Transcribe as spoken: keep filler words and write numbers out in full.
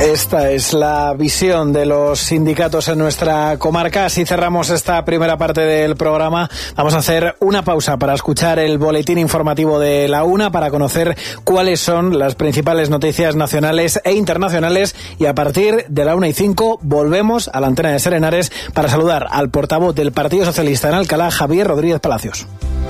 Esta es la visión de los sindicatos en nuestra comarca. Así cerramos esta primera parte del programa. Vamos a hacer una pausa para escuchar el boletín informativo de la una, para conocer cuáles son las principales noticias nacionales e internacionales, y a partir de la una y cinco volvemos a la antena de Ser Henares para saludar al portavoz del Partido Socialista en Alcalá, Javier Rodríguez Palacios.